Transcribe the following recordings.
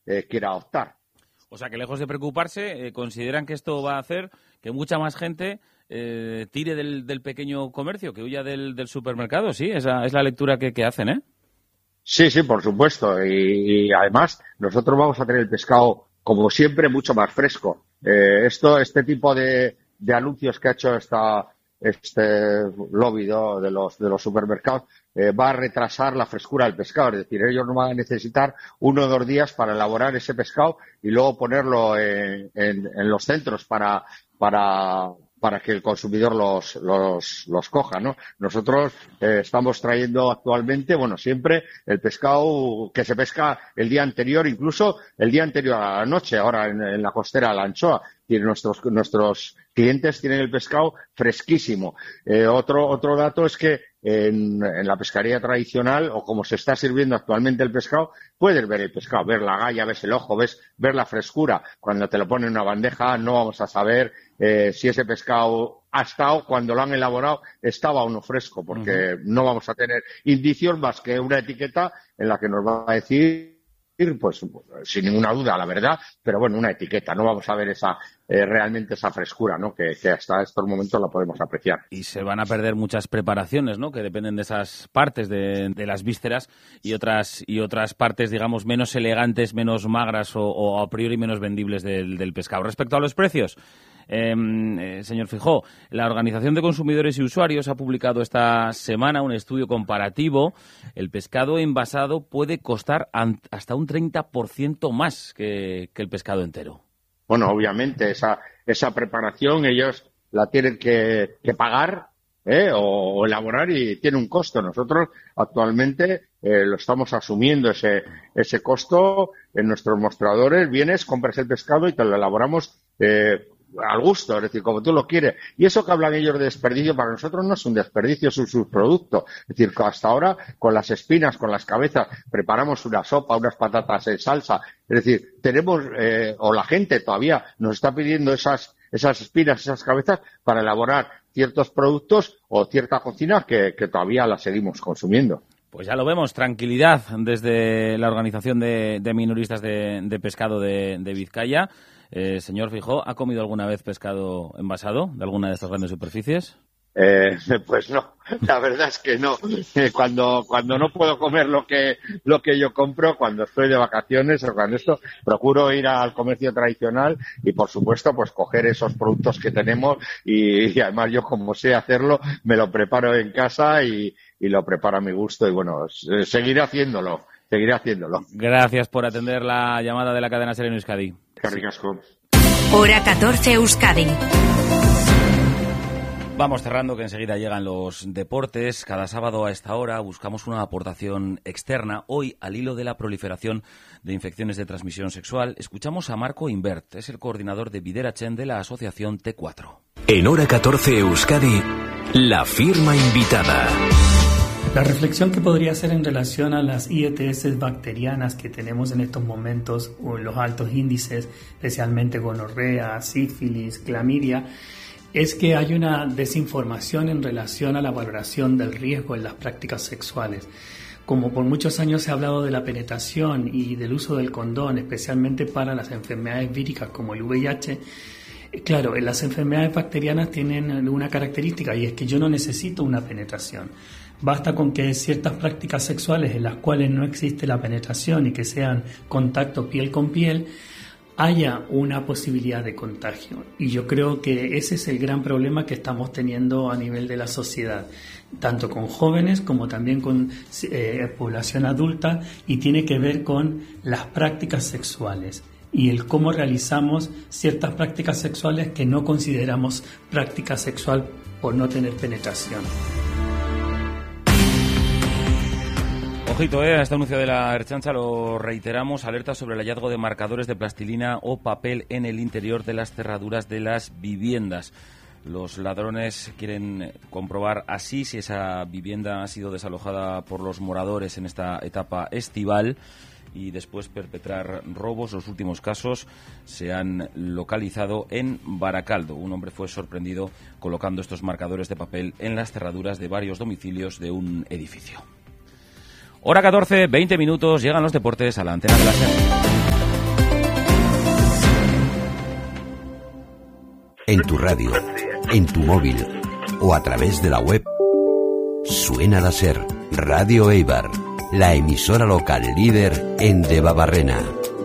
quiera optar. O sea, que lejos de preocuparse, consideran que esto va a hacer que mucha más gente tire del pequeño comercio, que huya del supermercado. Sí, esa es la lectura que hacen, ¿eh? Sí, por supuesto. Y además, nosotros vamos a tener el pescado, como siempre, mucho más fresco. Este tipo de anuncios que ha hecho este lobby, ¿no?, de los supermercados, va a retrasar la frescura del pescado. Es decir, ellos no van a necesitar 1 o 2 días para elaborar ese pescado y luego ponerlo en los centros para que el consumidor los coja, ¿no? Nosotros estamos trayendo actualmente, siempre el pescado que se pesca el día anterior, incluso el día anterior a la noche, ahora en la costera, la anchoa. Nuestros clientes tienen el pescado fresquísimo. Otro dato es que en la pescaría tradicional, o como se está sirviendo actualmente el pescado, puedes ver el pescado, ver la galla, ves el ojo, ver la frescura. Cuando te lo ponen en una bandeja no vamos a saber si ese pescado ha estado, cuando lo han elaborado, estaba o no fresco, porque no vamos a tener indicios más que una etiqueta en la que nos va a decir, pues sin ninguna duda, la verdad, pero una etiqueta. No vamos a ver realmente esa frescura, ¿no?, que hasta estos momentos la podemos apreciar. Y se van a perder muchas preparaciones, ¿no?, que dependen de esas partes de las vísceras y otras partes, digamos, menos elegantes, menos magras o a priori menos vendibles del pescado. Respecto a los precios, señor Feijóo, la Organización de Consumidores y Usuarios ha publicado esta semana un estudio comparativo. El pescado envasado puede costar hasta un 30% más que el pescado entero. Obviamente esa preparación ellos la tienen que pagar o elaborar, y tiene un costo. Nosotros actualmente lo estamos asumiendo ese costo en nuestros mostradores. Vienes, compras el pescado y te lo elaboramos al gusto, es decir, como tú lo quieres. Y eso que hablan ellos de desperdicio, para nosotros no es un desperdicio, es un subproducto. Es decir, que hasta ahora, con las espinas, con las cabezas, preparamos una sopa, unas patatas en salsa. Es decir, tenemos, o la gente todavía nos está pidiendo esas espinas, esas cabezas, para elaborar ciertos productos o cierta cocina que todavía la seguimos consumiendo. Pues ya lo vemos, tranquilidad desde la Organización de Minoristas de Pescado de Vizcaya. Señor Feijóo, ¿ha comido alguna vez pescado envasado de alguna de estas grandes superficies? Pues no, la verdad es que no. Cuando no puedo comer lo que yo compro, cuando estoy de vacaciones o cuando procuro ir al comercio tradicional y, por supuesto, pues coger esos productos que tenemos y además yo, como sé hacerlo, me lo preparo en casa y lo preparo a mi gusto y seguiré haciéndolo. Gracias por atender la llamada de la cadena SER en Euskadi. Qué ricasco. Hora 14 Euskadi. Vamos cerrando, que enseguida llegan los deportes. Cada sábado a esta hora buscamos una aportación externa. Hoy, al hilo de la proliferación de infecciones de transmisión sexual, escuchamos a Marco Imbert, es el coordinador de Biderachen de la asociación T4. En Hora 14 Euskadi, la firma invitada. La reflexión que podría hacer en relación a las IETS bacterianas que tenemos en estos momentos, o los altos índices, especialmente gonorrea, sífilis, clamidia, es que hay una desinformación en relación a la valoración del riesgo en las prácticas sexuales. Como por muchos años se ha hablado de la penetración y del uso del condón, especialmente para las enfermedades víricas como el VIH, claro, las enfermedades bacterianas tienen una característica, y es que yo no necesito una penetración. Basta con que ciertas prácticas sexuales en las cuales no existe la penetración y que sean contacto piel con piel, haya una posibilidad de contagio. Y yo creo que ese es el gran problema que estamos teniendo a nivel de la sociedad, tanto con jóvenes como también con población adulta, y tiene que ver con las prácticas sexuales y el cómo realizamos ciertas prácticas sexuales que no consideramos práctica sexual por no tener penetración. Ojito, a este anuncio de la Ertzaintza lo reiteramos: alerta sobre el hallazgo de marcadores de plastilina o papel en el interior de las cerraduras de las viviendas. Los ladrones quieren comprobar así si esa vivienda ha sido desalojada por los moradores en esta etapa estival y después perpetrar robos. Los últimos casos se han localizado en Baracaldo. Un hombre fue sorprendido colocando estos marcadores de papel en las cerraduras de varios domicilios de un edificio. Hora 14, 20 minutos, llegan los deportes a la antena de la SER. en tu radio, en tu móvil o a través de la web, suena la SER, Radio Eibar, la emisora local líder en Debabarrena.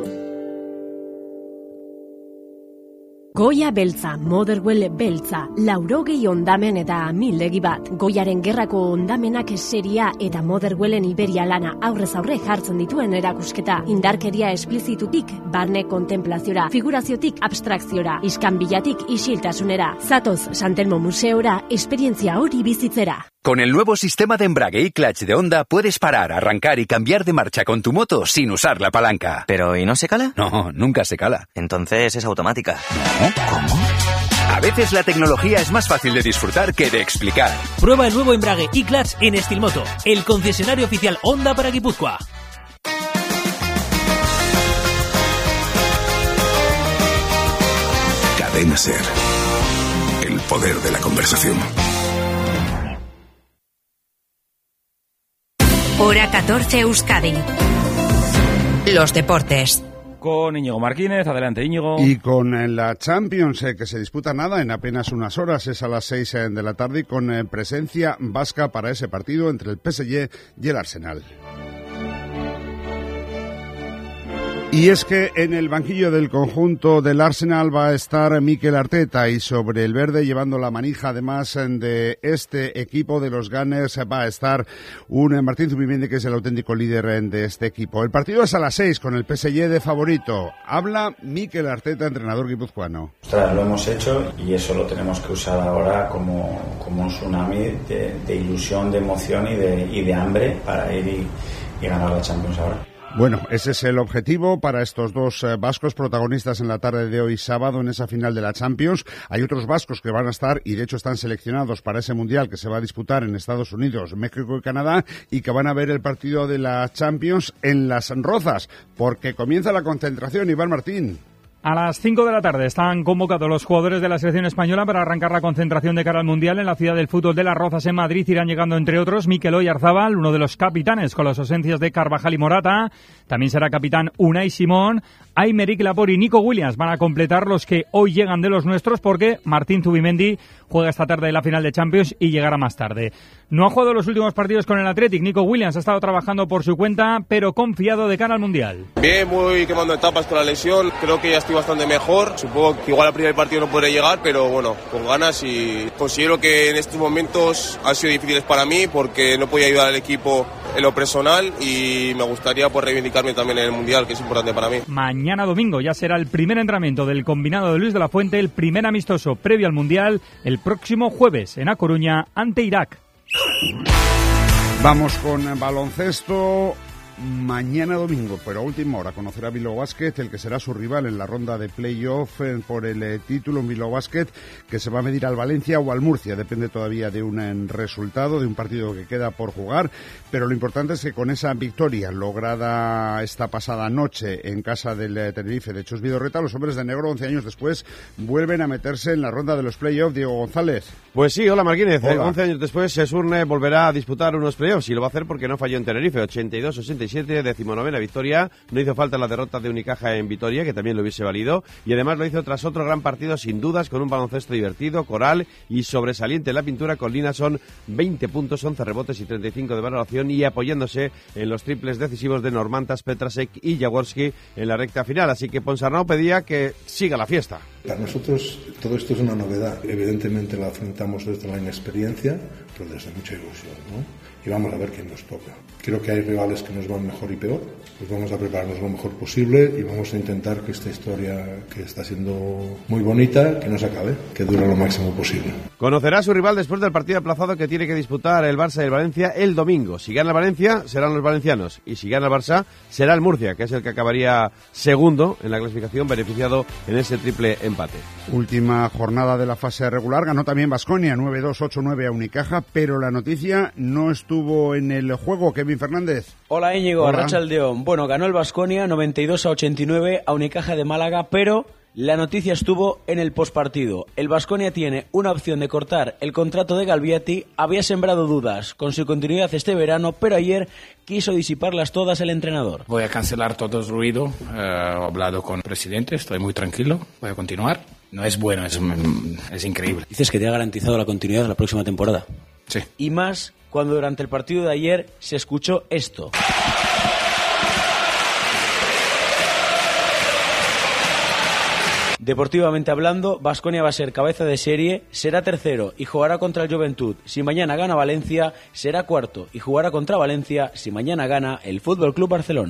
Goia beltza, Motherwell beltza, 80 ondamen eta amildegi bat. Goiaren gerrako ondamenak seria eta Motherwellen Iberia lana aurrez aurre jartzen dituen erakusketa. Indarkeria esplizitutik barne kontemplaziora, figuraziotik abstrakziora, iskanbilatik isiltasunera. Zatoz Santelmo Museora, esperientzia hori bizitzera. Con el nuevo sistema de embrague y clutch de Honda puedes parar, arrancar y cambiar de marcha con tu moto sin usar la palanca. ¿Pero y no se cala? No, nunca se cala. Entonces es automática. ¿No? ¿Cómo? A veces la tecnología es más fácil de disfrutar que de explicar. Prueba el nuevo embrague y clutch en Estilmoto, el concesionario oficial Honda para Guipúzcoa. Cadena SER. El poder de la conversación. Hora 14 Euskadi. Los deportes. Con Íñigo Martínez, adelante Íñigo. Y con la Champions, que se disputa nada en apenas unas horas, es a las 6 de la tarde, con presencia vasca para ese partido entre el PSG y el Arsenal. Y es que en el banquillo del conjunto del Arsenal va a estar Mikel Arteta, y sobre el verde, llevando la manija además de este equipo de los Gunners, va a estar un Martín Zubimendi, que es el auténtico líder de este equipo. El partido es a las 6 con el PSG de favorito. Habla Mikel Arteta, entrenador guipuzcoano. Ostras, lo hemos hecho y eso lo tenemos que usar ahora como un tsunami de ilusión, de emoción y de hambre para ir y ganar la Champions ahora. Bueno, ese es el objetivo para estos dos vascos protagonistas en la tarde de hoy sábado en esa final de la Champions. Hay otros vascos que van a estar, y de hecho están seleccionados para ese Mundial que se va a disputar en Estados Unidos, México y Canadá, y que van a ver el partido de la Champions en Las Rozas, porque comienza la concentración. Iván Martín. A las 5 de la tarde están convocados los jugadores de la selección española para arrancar la concentración de cara al Mundial en la ciudad del fútbol de Las Rozas, en Madrid. Irán llegando, entre otros, Mikel Oyarzabal, uno de los capitanes, con las ausencias de Carvajal y Morata. También será capitán Unai Simón. Aymeric Laporte y Nico Williams van a completar los que hoy llegan de los nuestros, porque Martín Zubimendi juega esta tarde la final de Champions y llegará más tarde. No ha jugado los últimos partidos con el Athletic. Nico Williams ha estado trabajando por su cuenta, pero confiado de cara al Mundial. Bien, muy quemando etapas con la lesión. Creo que ya estoy bastante mejor. Supongo que igual al primer partido no podré llegar, pero bueno, con ganas, y considero que en estos momentos han sido difíciles para mí porque no podía ayudar al equipo en lo personal y me gustaría pues reivindicarme también en el Mundial, que es importante para mí. Mañana domingo ya será el primer entrenamiento del combinado de Luis de la Fuente, el primer amistoso previo al Mundial, el próximo jueves en A Coruña ante Irak. Vamos con baloncesto. Mañana domingo, pero a última hora, conocerá Bilbao Basket, el que será su rival en la ronda de playoff por el título. En Bilbao Basket, que se va a medir al Valencia o al Murcia, depende todavía de un resultado, de un partido que queda por jugar, pero lo importante es que con esa victoria lograda esta pasada noche en casa del Tenerife de Chus Vidorreta, los hombres de negro, 11 años después, vuelven a meterse en la ronda de los playoffs. Diego González. Pues sí, hola Martínez. Hola. 11 años después, Esurne volverá a disputar unos playoffs, y lo va a hacer porque no falló en Tenerife, 82-87, 19ª victoria. No hizo falta la derrota de Unicaja en Vitoria, que también lo hubiese valido, y además lo hizo tras otro gran partido sin dudas, con un baloncesto divertido, coral y sobresaliente en la pintura, con Linason, 20 puntos, 11 rebotes y 35 de valoración, y apoyándose en los triples decisivos de Normantas, Petrasek y Jaworski en la recta final. Así que Ponsarnau pedía que siga la fiesta. Para nosotros todo esto es una novedad. Evidentemente la afrontamos desde la inexperiencia, pero desde mucha ilusión, ¿no? Y vamos a ver quién nos toca. Creo que hay rivales que nos van mejor y peor, pues vamos a prepararnos lo mejor posible y vamos a intentar que esta historia, que está siendo muy bonita, que no se acabe, que dure lo máximo posible. Conocerá a su rival después del partido aplazado que tiene que disputar el Barça y el Valencia el domingo. Si gana el Valencia, serán los valencianos, y si gana el Barça, será el Murcia, que es el que acabaría segundo en la clasificación, beneficiado en ese triple empate. Última jornada de la fase regular, ganó también Baskonia 9-2, 8-9 a Unicaja, pero la noticia no estuvo en el juego. Kevin Fernández. Hola Íñigo, Hola. Arratsaldeon. Bueno, ganó el Baskonia 92-89 a Unicaja de Málaga, pero la noticia estuvo en el postpartido. El Baskonia tiene una opción de cortar el contrato de Galbiati. Había sembrado dudas con su continuidad este verano, pero ayer quiso disiparlas todas el entrenador. Voy a cancelar todo el ruido. He hablado con el presidente, estoy muy tranquilo, voy a continuar. No es bueno, es increíble. Dices que te ha garantizado la continuidad de la próxima temporada. Sí. Y más cuando durante el partido de ayer se escuchó esto. Deportivamente hablando, Baskonia va a ser cabeza de serie, será tercero y jugará contra el Juventud. Si mañana gana Valencia, será cuarto y jugará contra Valencia si mañana gana el Fútbol Club Barcelona.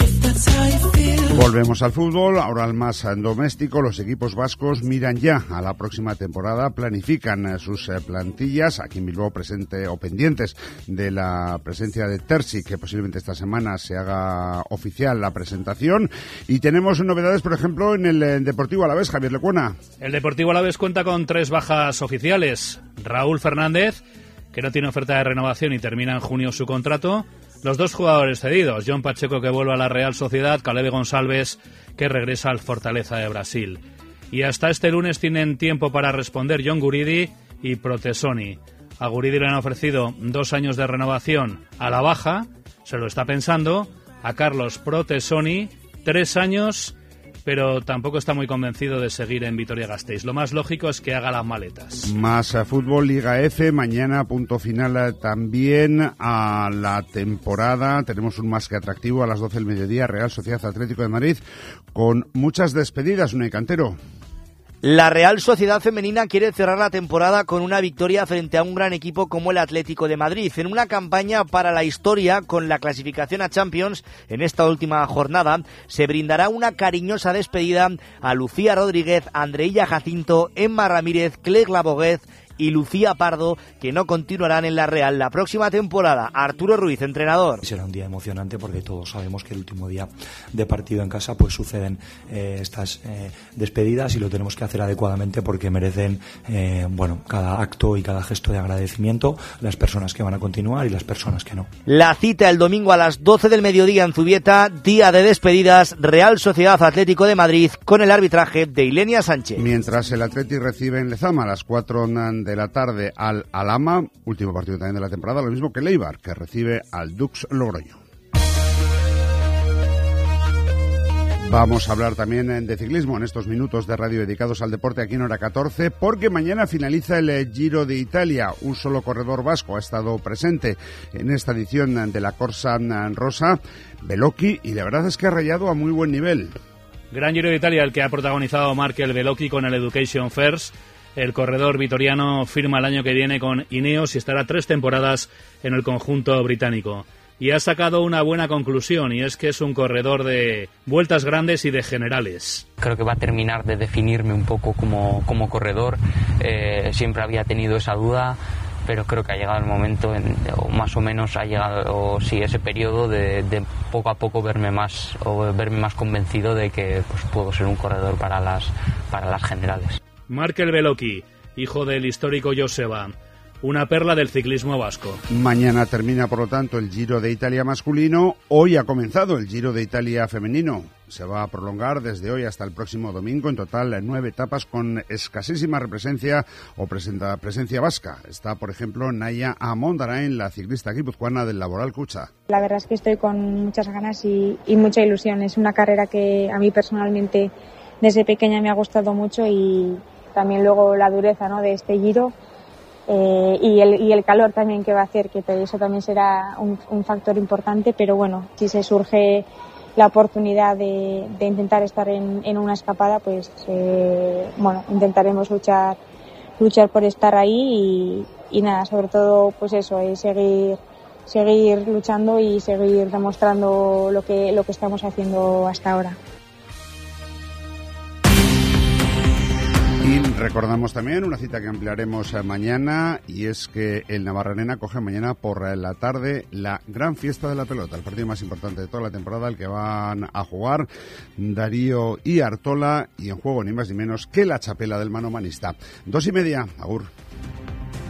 Volvemos al fútbol, ahora al más doméstico. Los equipos vascos miran ya a la próxima temporada, planifican sus plantillas. Aquí en Bilbao presente o pendientes de la presencia de Terzi, que posiblemente esta semana se haga oficial la presentación. Y tenemos novedades, por ejemplo, en el Deportivo Alavés. Javier Lecuona. El Deportivo Alavés cuenta con 3 bajas oficiales. Raúl Fernández, que no tiene oferta de renovación y termina en junio su contrato. Los 2 jugadores cedidos, John Pacheco, que vuelve a la Real Sociedad, Caleb Gonçalves, que regresa al Fortaleza de Brasil. Y hasta este lunes tienen tiempo para responder John Guridi y Protesoni. A Guridi le han ofrecido 2 años de renovación a la baja, se lo está pensando. A Carlos Protesoni, 3 años, pero tampoco está muy convencido de seguir en Vitoria-Gasteiz. Lo más lógico es que haga las maletas. Más fútbol, Liga F, mañana punto final también a la temporada. Tenemos un más que atractivo a las 12 del mediodía, Real Sociedad Atlético de Madrid, con muchas despedidas, Unai Cantero. La Real Sociedad Femenina quiere cerrar la temporada con una victoria frente a un gran equipo como el Atlético de Madrid, en una campaña para la historia con la clasificación a Champions. En esta última jornada se brindará una cariñosa despedida a Lucía Rodríguez, Andreilla Jacinto, Emma Ramírez, Clegg Laboguez y Lucía Pardo, que no continuarán en la Real la próxima temporada. Arturo Ruiz, entrenador. Será un día emocionante porque todos sabemos que el último día de partido en casa pues suceden estas despedidas y lo tenemos que hacer adecuadamente porque merecen cada acto y cada gesto de agradecimiento las personas que van a continuar y las personas que no. La cita el domingo a las 12 del mediodía en Zubieta, día de despedidas, Real Sociedad Atlético de Madrid, con el arbitraje de Ilenia Sánchez. Mientras el Atleti recibe en Lezama a las 4 de la tarde al Alhama, último partido también de la temporada, lo mismo que el Eibar, que recibe al Dux Logroño. Vamos a hablar también de ciclismo en estos minutos de radio dedicados al deporte aquí en Hora 14, porque mañana finaliza el Giro de Italia. Un solo corredor vasco ha estado presente en esta edición de la Corsa Rosa, Bellocchi, y la verdad es que ha rayado a muy buen nivel. Gran Giro de Italia el que ha protagonizado Markel Bellocchi con el Education First. El corredor vitoriano firma el año que viene con Ineos y estará 3 temporadas en el conjunto británico. Y ha sacado una buena conclusión, y es que es un corredor de vueltas grandes y de generales. Creo que va a terminar de definirme un poco como corredor. Siempre había tenido esa duda, pero creo que ha llegado el momento, o más o menos ha llegado ese periodo de poco a poco verme más convencido de que pues, puedo ser un corredor para las generales. Markel Bellocchi, hijo del histórico Joseba, una perla del ciclismo vasco. Mañana termina, por lo tanto, el Giro de Italia masculino. Hoy ha comenzado el Giro de Italia femenino. Se va a prolongar desde hoy hasta el próximo domingo. En total, 9 etapas con escasísima presencia vasca. Está, por ejemplo, Naya Amondarain, la ciclista guipuzcoana del Laboral Cucha. La verdad es que estoy con muchas ganas y mucha ilusión. Es una carrera que a mí personalmente desde pequeña me ha gustado mucho, y también luego la dureza, ¿no?, de este Giro. Y el calor también que va a hacer, que eso también será un factor importante, pero bueno, si se surge la oportunidad de intentar estar en una escapada, pues intentaremos luchar por estar ahí y nada, sobre todo pues eso, seguir luchando y seguir demostrando lo que estamos haciendo hasta ahora. Y recordamos también una cita que ampliaremos mañana, y es que el Navarranena acoge mañana por la tarde la gran fiesta de la pelota, el partido más importante de toda la temporada, el que van a jugar Darío y Artola, y en juego ni más ni menos que la chapela del manomanista. 2:30, agur.